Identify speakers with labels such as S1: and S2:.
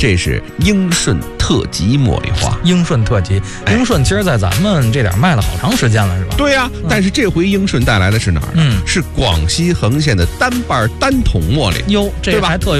S1: 这是英顺特级茉莉花。
S2: 英顺特级，英顺其实在咱们这点卖了好长时间了，是吧？
S1: 对呀，但是这回英顺带来的是哪儿呢？是广西横县的单瓣单筒茉莉。
S2: 哟，这个还特有